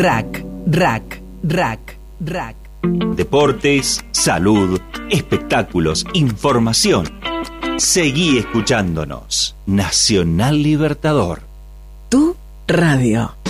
Rack, rack, rack, rack. Deportes, salud, espectáculos, información. Seguí escuchándonos. Nacional Libertador. Tu radio.